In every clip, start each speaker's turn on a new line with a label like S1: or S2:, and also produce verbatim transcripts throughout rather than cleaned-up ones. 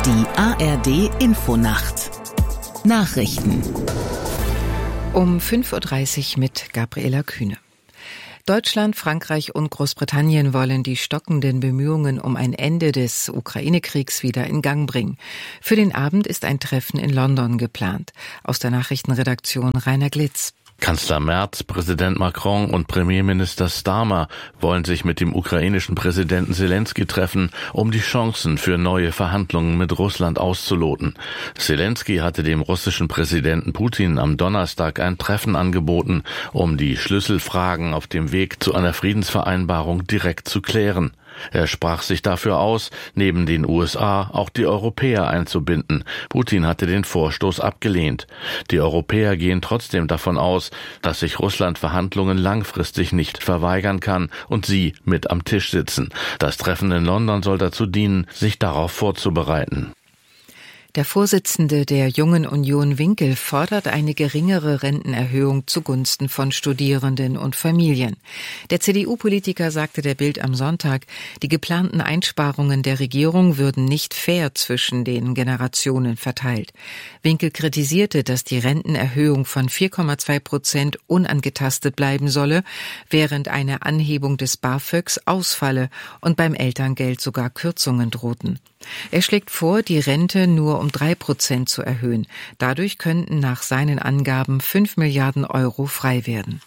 S1: Die A R D-Infonacht. Nachrichten.
S2: Um fünf Uhr dreißig mit Gabriela Kühne. Deutschland, Frankreich und Großbritannien wollen die stockenden Bemühungen um ein Ende des Ukraine-Kriegs wieder in Gang bringen. Für den Abend ist ein Treffen in London geplant. Aus der Nachrichtenredaktion Rainer Glitz.
S3: Kanzler Merz, Präsident Macron und Premierminister Starmer wollen sich mit dem ukrainischen Präsidenten Selenskyj treffen, um die Chancen für neue Verhandlungen mit Russland auszuloten. Selenskyj hatte dem russischen Präsidenten Putin am Donnerstag ein Treffen angeboten, um die Schlüsselfragen auf dem Weg zu einer Friedensvereinbarung direkt zu klären. Er sprach sich dafür aus, neben den U S A auch die Europäer einzubinden. Putin hatte den Vorstoß abgelehnt. Die Europäer gehen trotzdem davon aus, dass sich Russland Verhandlungen langfristig nicht verweigern kann und sie mit am Tisch sitzen. Das Treffen in London soll dazu dienen, sich darauf vorzubereiten.
S2: Der Vorsitzende der Jungen Union Winkel fordert eine geringere Rentenerhöhung zugunsten von Studierenden und Familien. Der C D U-Politiker sagte der Bild am Sonntag, die geplanten Einsparungen der Regierung würden nicht fair zwischen den Generationen verteilt. Winkel kritisierte, dass die Rentenerhöhung von vier Komma zwei Prozent unangetastet bleiben solle, während eine Anhebung des BAföGs ausfalle und beim Elterngeld sogar Kürzungen drohten. Er schlägt vor, die Rente nur um drei Prozent zu erhöhen. Dadurch könnten nach seinen Angaben fünf Milliarden Euro frei werden.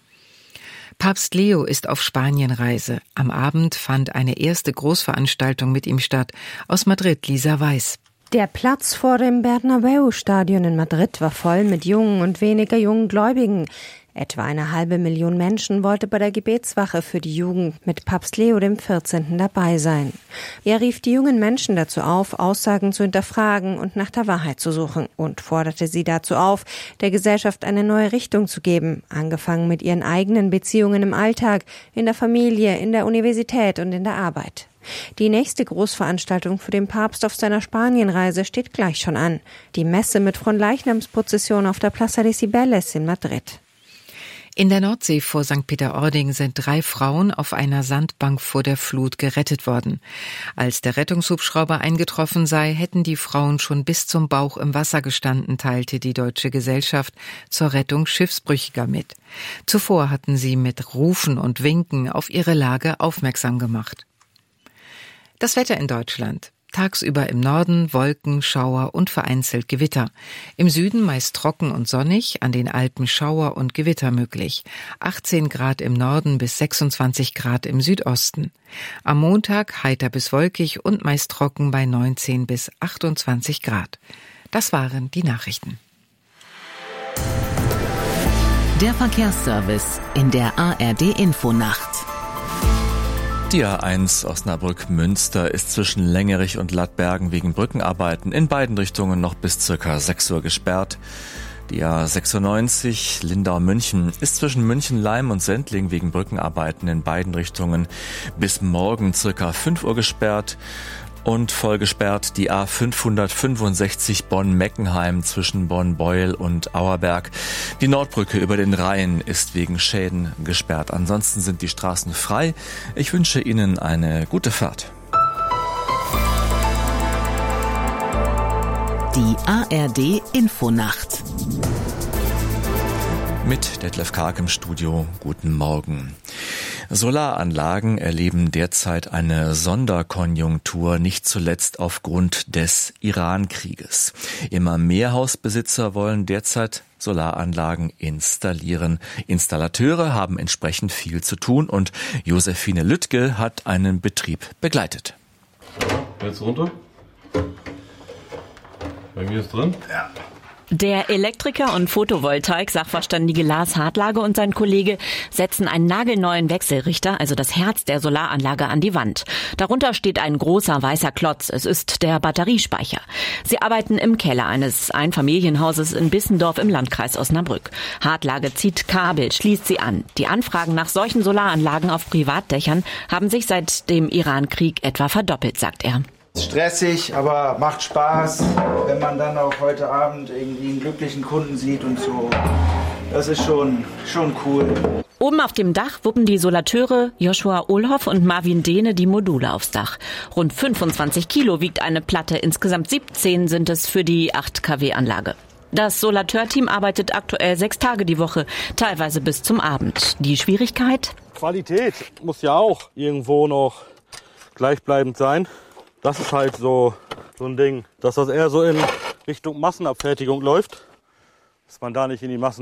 S2: Papst Leo ist auf Spanienreise. Am Abend fand eine erste Großveranstaltung mit ihm statt. Aus Madrid, Lisa Weiß.
S4: Der Platz vor dem Bernabeu-Stadion in Madrid war voll mit jungen und weniger jungen Gläubigen. Etwa eine halbe Million Menschen wollte bei der Gebetswache für die Jugend mit Papst Leo dem vierzehnten dabei sein. Er rief die jungen Menschen dazu auf, Aussagen zu hinterfragen und nach der Wahrheit zu suchen und forderte sie dazu auf, der Gesellschaft eine neue Richtung zu geben, angefangen mit ihren eigenen Beziehungen im Alltag, in der Familie, in der Universität und in der Arbeit. Die nächste Großveranstaltung für den Papst auf seiner Spanienreise steht gleich schon an. Die Messe mit Fronleichnamsprozession auf der Plaza de Cibeles in Madrid.
S2: In der Nordsee vor Sankt Peter-Ording sind drei Frauen auf einer Sandbank vor der Flut gerettet worden. Als der Rettungshubschrauber eingetroffen sei, hätten die Frauen schon bis zum Bauch im Wasser gestanden, teilte die Deutsche Gesellschaft zur Rettung Schiffsbrüchiger mit. Zuvor hatten sie mit Rufen und Winken auf ihre Lage aufmerksam gemacht. Das Wetter in Deutschland. Tagsüber im Norden Wolken, Schauer und vereinzelt Gewitter. Im Süden meist trocken und sonnig, an den Alpen Schauer und Gewitter möglich. achtzehn Grad im Norden bis sechsundzwanzig Grad im Südosten. Am Montag heiter bis wolkig und meist trocken bei neunzehn bis achtundzwanzig Grad. Das waren die Nachrichten.
S1: Der Verkehrsservice in der A R D-Infonacht.
S5: Die A eins Osnabrück-Münster ist zwischen Längerich und Lattbergen wegen Brückenarbeiten in beiden Richtungen noch bis circa sechs Uhr gesperrt. Die A sechsundneunzig Lindau-München ist zwischen München-Leim und Sendling wegen Brückenarbeiten in beiden Richtungen bis morgen circa fünf Uhr gesperrt. Und voll gesperrt die A fünfhundertfünfundsechzig Bonn-Meckenheim zwischen Bonn-Beuel und Auerberg. Die Nordbrücke über den Rhein ist wegen Schäden gesperrt. Ansonsten sind die Straßen frei. Ich wünsche Ihnen eine gute Fahrt.
S1: Die A R D-Infonacht.
S5: Mit Detlef Karg im Studio. Guten Morgen. Solaranlagen erleben derzeit eine Sonderkonjunktur, nicht zuletzt aufgrund des Iran-Krieges. Immer mehr Hausbesitzer wollen derzeit Solaranlagen installieren. Installateure haben entsprechend viel zu tun und Josephine Lüttke hat einen Betrieb begleitet.
S6: Jetzt runter. Bei mir ist drin. Ja.
S7: Der Elektriker und Photovoltaik-Sachverständige Lars Hartlage und sein Kollege setzen einen nagelneuen Wechselrichter, also das Herz der Solaranlage, an die Wand. Darunter steht ein großer weißer Klotz. Es ist der Batteriespeicher. Sie arbeiten im Keller eines Einfamilienhauses in Bissendorf im Landkreis Osnabrück. Hartlage zieht Kabel, schließt sie an. Die Anfragen nach solchen Solaranlagen auf Privatdächern haben sich seit dem Iran-Krieg etwa verdoppelt, sagt er.
S8: Stressig, aber macht Spaß, wenn man dann auch heute Abend irgendwie einen glücklichen Kunden sieht und so. Das ist schon, schon cool.
S7: Oben auf dem Dach wuppen die Solateure Joshua Ohlhoff und Marvin Dehne die Module aufs Dach. Rund fünfundzwanzig Kilo wiegt eine Platte, insgesamt siebzehn sind es für die acht Kilowatt Anlage. Das Solateurteam arbeitet aktuell sechs Tage die Woche, teilweise bis zum Abend. Die Schwierigkeit?
S9: Qualität muss ja auch irgendwo noch gleichbleibend sein. Das ist halt so, so ein Ding, dass das eher so in Richtung Massenabfertigung läuft, dass man da nicht in die Massen